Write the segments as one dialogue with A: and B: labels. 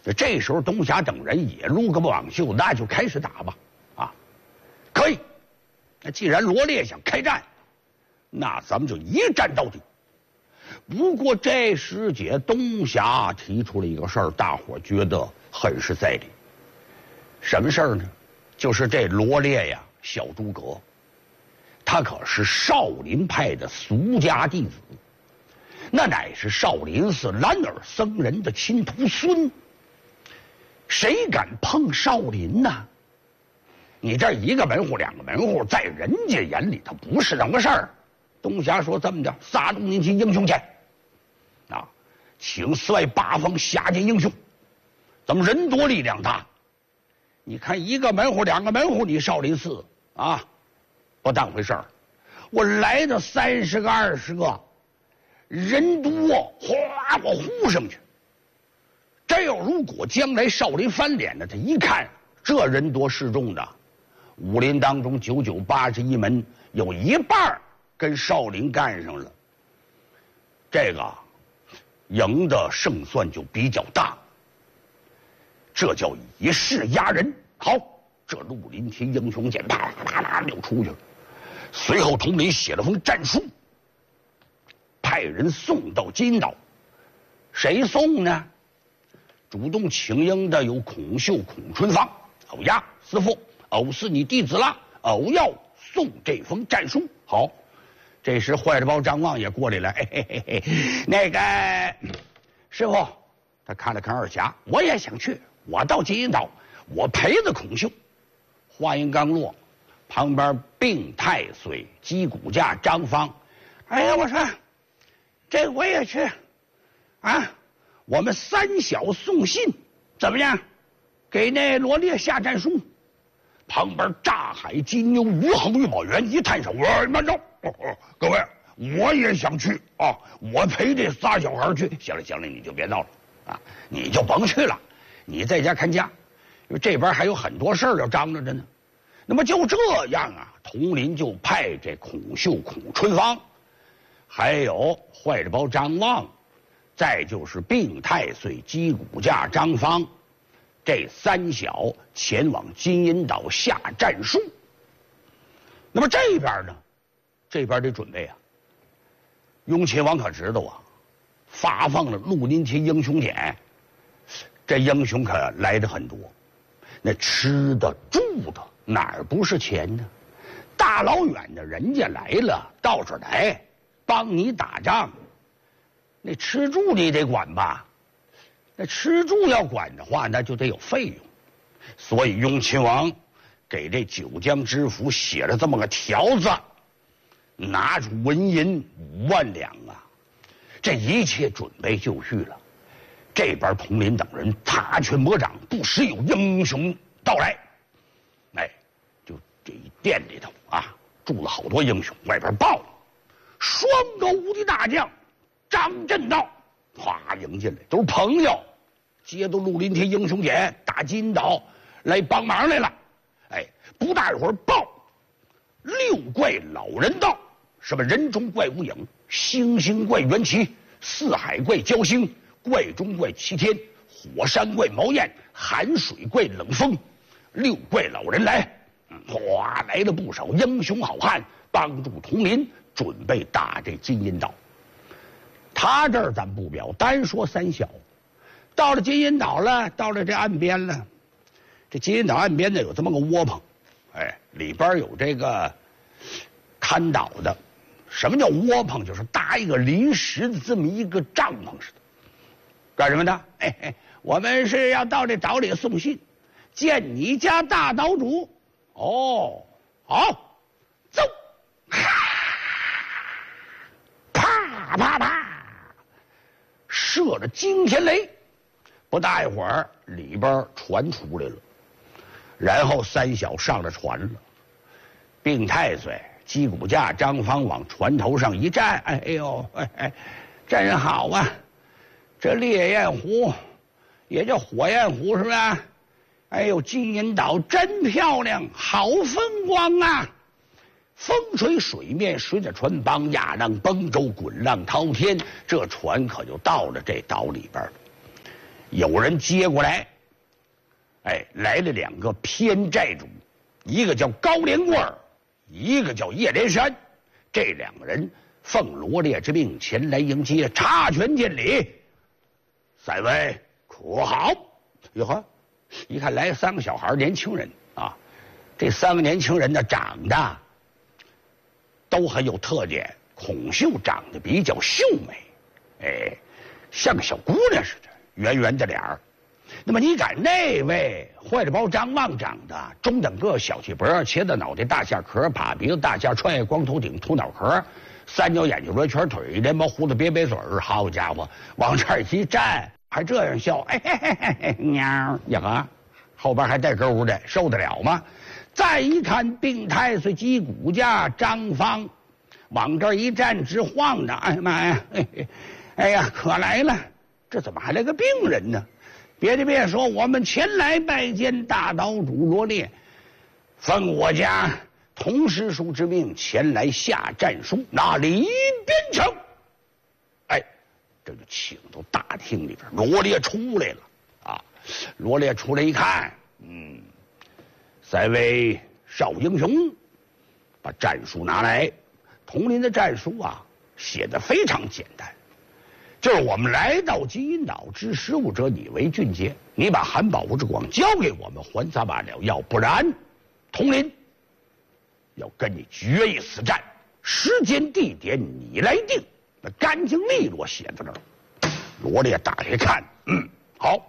A: 这时候东霞等人也撸个网袖，那就开始打吧，啊，可以。那既然罗烈想开战，那咱们就一战到底。不过这时节，东霞提出了一个事儿，大伙觉得很是在理。什么事儿呢？就是这罗烈呀，小诸葛，他可是少林派的俗家弟子，那乃是少林寺兰尔僧人的亲徒孙。谁敢碰少林呢？你这一个门户两个门户，在人家眼里他不是那么个事儿。东霞说：“这么的，撒动您其英雄剑，啊，请4外8方下界英雄，咱们人多力量大。你看一个门户两个门户，你少林寺啊，不当回事儿。我来的30个20个，人多，哗，我呼上去。这要如果将来少林翻脸了，他一看这人多势众的，武林当中99、81门有一半跟少林干上了，这个赢的胜算就比较大。这叫以势压人。好，这绿林旗英雄剑啪啦啪啦就出去了。随后统领写了封战书，派人送到金岛。谁送呢？主动请缨的有孔秀、孔春芳。哦呀，师傅，偶是你弟子了，偶要送这封战书。好，这时坏了包张望也过来了，嘿嘿嘿嘿，那个师傅，他看了看二侠，我也想去，我到金银岛，我陪着孔秀。话音刚落，旁边病太岁、击鼓架张方，哎呀，我说这我也去啊！我们3小送信，怎么样？给那罗烈下战书。旁边炸海金牛于恒、于宝元一探手，慢着，各位，我也想去啊！我陪这仨小孩去。行了行了，你就别闹了啊！你就甭去了，你在家看家，因为这边还有很多事儿要张罗着呢。那么就这样啊，佟林就派这孔秀、孔春芳，还有坏着包张望，再就是病太岁、击鼓架张方，这3小前往金银岛下战书。那么这边呢？这边得准备啊。雍亲王可知道啊，发放了绿林旗英雄典，这英雄可来的很多，那吃的住的哪儿不是钱呢？大老远的人家来了，到这儿来帮你打仗，那吃住你得管吧？那吃住要管的话，那就得有费用。所以雍亲王给这九江知府写了这么个条子，拿出纹银5万两啊！这一切准备就绪了。这边佟林等人踏拳魔掌，不时有英雄到来。哎，就这一殿里头啊，住了好多英雄。外边报，双沟的大将张震道，哗迎进来，都是朋友，接到绿林旗英雄典，打金岛来帮忙来了。哎，不大一会儿报，6怪老人道，什么人中怪无影，星星怪元奇，四海怪焦星，怪中怪齐天，火山怪毛燕，寒水怪冷风，6怪老人来，哗来了不少英雄好汉，帮助佟林准备打这金银岛。他这儿咱不表，单说3小，到了金银岛了，到了这岸边了。这金银岛岸边呢有这么个窝棚，哎，里边有这个看岛的。什么叫窝棚？就是搭一个临时的这么一个帐篷似的。干什么的？我们是要到这岛里送信，见你家大岛主。哦，好，走！啪啪啪，射了惊天雷。不大一会儿，里边船出来了，然后3小上了船了。病太岁、击鼓架张方往船头上一站，哎呦，真好啊！这烈焰湖，也叫火焰湖是吧？哎呦，金银岛真漂亮，好风光啊！风吹水面，随着船帮压浪奔舟，滚浪滔天，这船可就到了这岛里边了。 有人接过来，来了2个偏寨主，一个叫高连贵，一个叫叶连山。这2个人奉罗烈之命前来迎接，插拳见礼。3位可好？哟呵，一看来3个小孩，年轻人啊。这3个年轻人呢，长得都很有特点。孔秀长得比较秀美，像个小姑娘似的，圆圆的脸儿。那么你赶那位坏了包张望长得中等个，小气脖，茄子脑袋，大下壳，趴鼻子，大下踹，光头顶，秃脑壳，三角眼睛，罗圈腿，连毛胡子，瘪瘪嘴儿。好家伙，往这儿一站，还这样笑，喵呀，后边还带钩的，受得了吗？再一看，病太岁击骨架张方，往这儿一站直晃的，哎呀妈呀，哎呀，可来了，这怎么还来个病人呢？别的别说，我们前来拜见大岛主罗烈，奉我家同师叔之命前来下战书，那礼边城。这就请到大厅里边，罗烈出来了啊！罗烈出来一看，3位少英雄，把战书拿来。佟林的战书啊，写得非常简单，就是我们来到金银岛之食物者，你为俊杰，你把韩宝之广交给我们，还咱罢了；要不然，佟林要跟你决一死战，时间地点你来定，那干净利落写在那儿。罗烈打开看，好，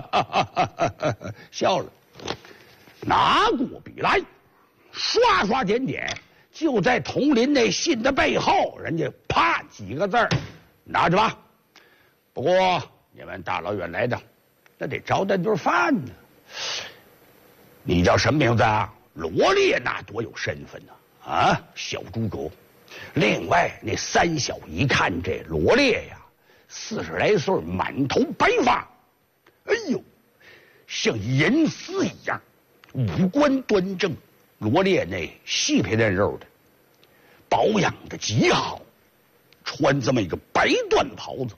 A: 笑了，拿过笔来，刷刷点点。就在佟林那信的背后，人家啪几个字儿，拿着吧。不过你们大老远来的，那得招待顿饭呢。你叫什么名字啊？罗烈那多有身份呢啊，小诸葛。另外那3小一看这罗烈呀，40来岁，满头白发，哎呦，像银丝一样，五官端正。罗烈那细皮嫩肉的，保养的极好，穿这么一个白缎袍子，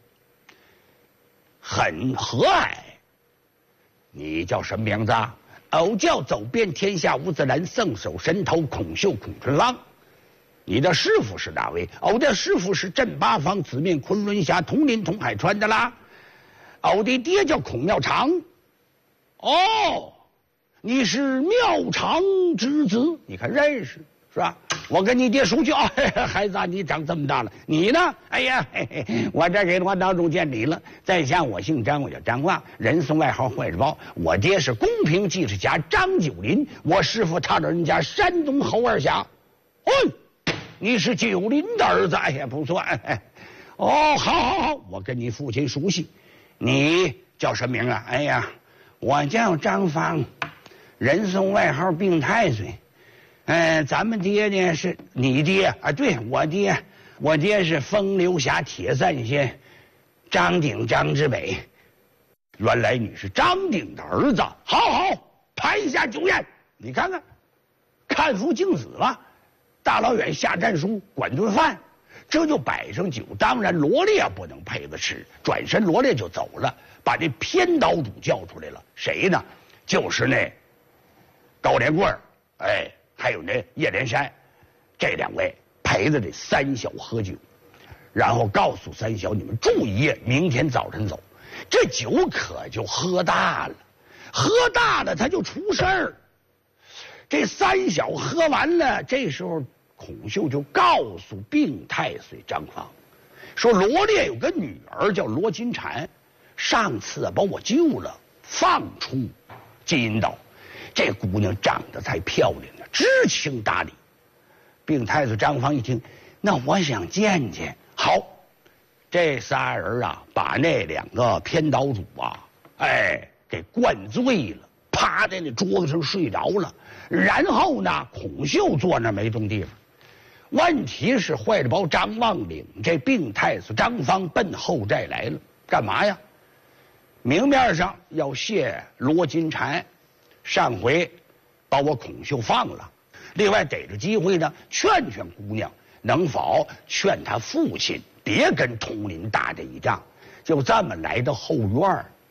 A: 很和蔼。你叫什么名字啊？偶叫走遍天下无自然，圣手神头孔秀孔春郎。你的师傅是哪位？偶的师傅是镇八方子面昆仑侠佟林佟海川的啦。偶的爹叫孔妙长。哦，你是妙长之子，你看认识是吧？我跟你爹熟悉啊，孩子啊，你长这么大了，你呢？哎呀，我这给我岛主见礼了。在下我姓张，我叫张望，人送外号坏纸包。我爹是公平记事侠张九龄，我师傅他老人家山东侯二侠。你是九龄的儿子，哎呀，不错。哦，好，我跟你父亲熟悉。你叫什么名啊？哎呀，我叫张方，人送外号病太岁。咱们爹呢是你爹啊？对，我爹是风流侠铁扇仙张鼎张之北。原来你是张鼎的儿子。好，排下酒宴。你看看，看夫敬子了。大老远下战书，管顿饭，这就摆上酒。当然罗烈不能陪着吃，转身罗烈就走了，把这偏岛主叫出来了。谁呢？就是那高连贵，还有那叶连山，这2位陪着这3小喝酒，然后告诉3小你们住一夜，明天早晨走。这酒可就喝大了，他就出事儿。这3小喝完了，这时候孔秀就告诉病太岁张方，说罗烈有个女儿叫罗金蝉，上次把我救了，放出金银岛。这姑娘长得才漂亮呢，知情达理。病太岁张方一听，那我想见见。好，这仨人啊，把那2个偏岛主啊，给灌醉了，趴在那桌子上睡着了。然后呢，孔秀坐那没动地方。问题是坏了包张望领这病太岁张方奔后寨来了，干嘛呀？明面上要谢罗金蝉，上回把我孔秀放了。另外逮着机会呢，劝姑娘能否劝她父亲别跟佟林打这一仗。就这么来到后院，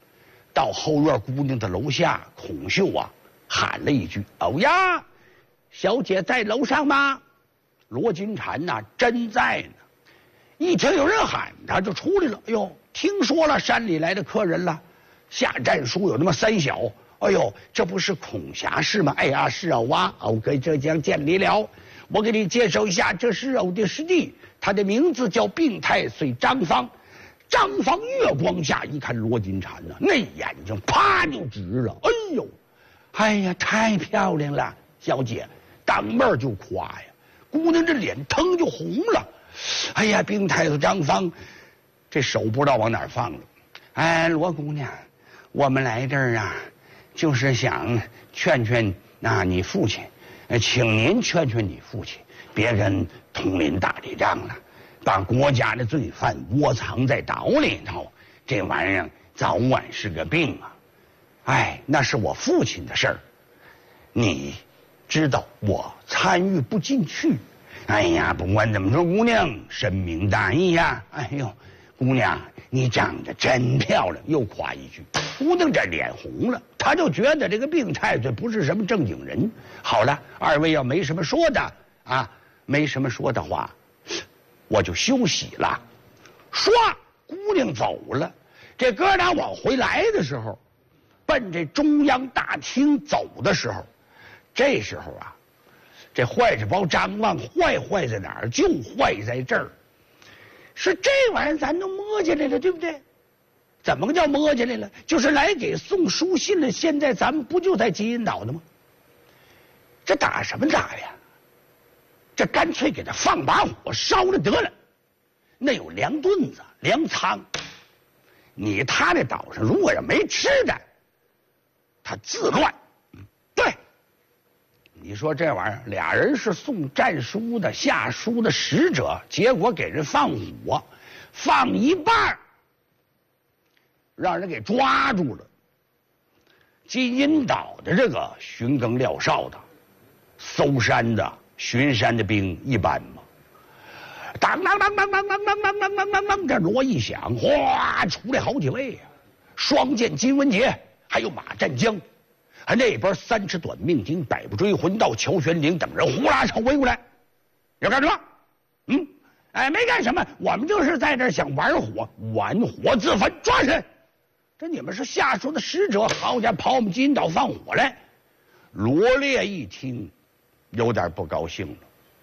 A: 到后院姑娘的楼下，孔秀啊喊了一句：“哦呀，小姐在楼上吗？”罗金蝉呐，真在呢。一听有人喊，他就出来了。哎呦，听说了山里来的客人了，下战书有那么3小。哎呦，这不是孔霞是吗？哎呀，是偶啊，偶哥浙江见礼了。我给你介绍一下，这是偶的师弟，他的名字叫病太岁张芳。张芳月光下一看罗金蝉呢，那眼睛啪就直了。哎呦，哎呀，太漂亮了，小姐，当面就夸呀。姑娘这脸腾就红了。哎呀，病太岁张芳，这手不知道往哪儿放了。哎，罗姑娘，我们来这儿啊，就是想劝劝你父亲，请您劝劝你父亲，别跟统领打这仗了，把国家的罪犯窝藏在岛里头，这玩意儿早晚是个病啊！哎，那是我父亲的事儿，你知道我参与不进去。哎呀，不管怎么说，姑娘深明大义呀！哎呦，姑娘你长得真漂亮，又夸一句。姑娘这脸红了，她就觉得这个病太岁不是什么正经人。好了，二位要没什么说的啊，没什么说的话，我就休息了。唰，姑娘走了。这哥俩往回来的时候，奔这中央大厅走的时候，这时候啊，这坏着包张望坏在哪儿？就坏在这儿。是这玩意儿咱都摸进来了，对不对？怎么个叫摸进来了？就是来给送书信了。现在咱们不就在金银岛呢吗？这打什么打呀？这干脆给他放把火烧了得了。那有粮墩子、粮仓，你他那岛上如果要没吃的，他自乱。对，你说这玩意儿，俩人是送战书的、下书的使者，结果给人放火，放一半，让人给抓住了。金银岛的这个巡更廖哨的、搜山的、巡山的兵一般吗？当当当当当当当当当当当当，这锣一响，哗，出来好几位呀！双剑金文杰，还有马占江，还那边3尺短命经、百步追魂到乔玄龄等人呼啦朝围过来，要干什么？没干什么，我们就是在这想玩火自焚，抓人！这你们是下属的使者，好家伙，跑我们金银岛放火来！罗烈一听，有点不高兴了。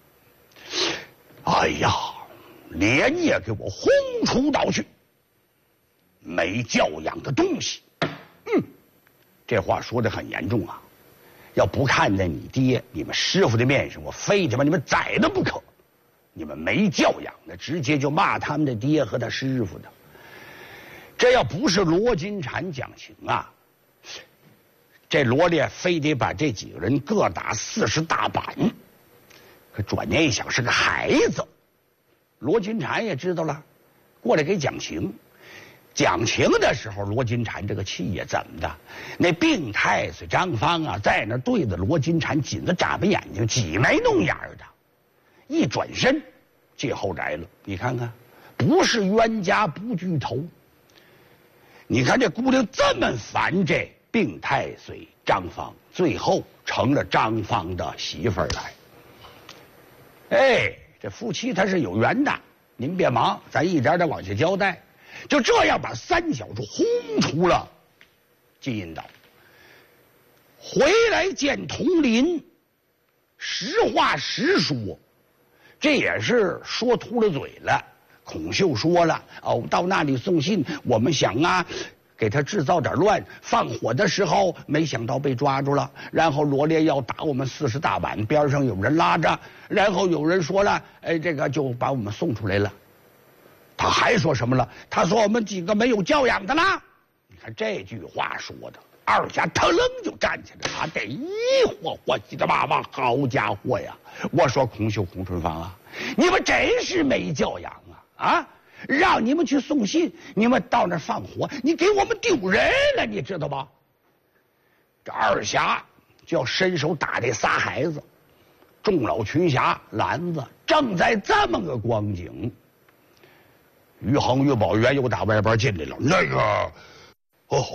A: 哎呀，连夜给我轰出岛去！没教养的东西！这话说得很严重啊！要不看在你爹、你们师傅的面上，我非得把你们宰了不可！你们没教养的，直接就骂他们的爹和他师傅的。这要不是罗金蝉讲情啊，这罗烈非得把这几个人各打40大板。可转念一想，是个孩子，罗金蝉也知道了，过来给讲情。讲情的时候，罗金蝉这个气呀，怎么的？那病太岁张芳啊，在那对着罗金蝉紧着眨巴眼睛，挤眉弄眼的。一转身，这后来了。你看看，不是冤家不聚头。你看这姑娘这么烦这病太岁张芳，最后成了张芳的媳妇儿来。哎，这夫妻他是有缘的，您别忙，咱一点点往下交代。就这样把3小子轰出了金银岛，回来见佟林，实话实说，这也是说秃了嘴了。孔秀说了，到那里送信，我们想啊，给他制造点乱，放火的时候没想到被抓住了，然后罗烈要打我们40大板，边上有人拉着，然后有人说了，这个就把我们送出来了。他还说什么了？他说我们几个没有教养的啦。你看这句话说的，二家腾楞就站起来了，得一伙气的骂骂，好家伙呀！我说孔秀、孔春芳啊，你们真是没教养啊！让你们去送信，你们到那儿放火，你给我们丢人了，你知道吧？这二侠就要伸手打这仨孩子，众老群侠篮子正在这么个光景。于恒、于宝元又打外边进来了，那个